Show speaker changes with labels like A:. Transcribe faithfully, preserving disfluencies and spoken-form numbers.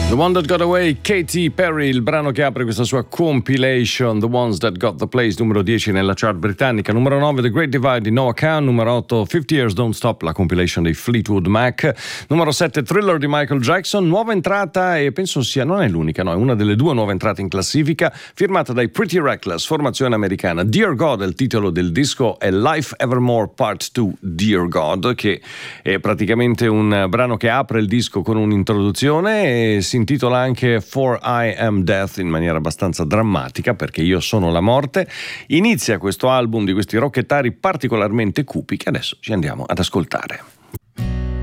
A: The One That Got Away, Katy Perry, il brano che apre questa sua compilation, The Ones That Got the Place, numero dieci nella chart britannica, numero nove The Great Divide di Noah Kahan, numero otto fifty Years Don't Stop, la compilation dei Fleetwood Mac, numero sette Thriller di Michael Jackson, nuova entrata e penso sia, non è l'unica, no, è una delle due nuove entrate in classifica, firmata dai Pretty Reckless, formazione americana. Dear God è il titolo del disco, è Life Evermore Part due, Dear God, che è praticamente un brano che apre il disco con un'introduzione e si intitola anche For I Am Death in maniera abbastanza drammatica, perché io sono la morte. Inizia questo album di questi rockettari particolarmente cupi che adesso ci andiamo ad ascoltare.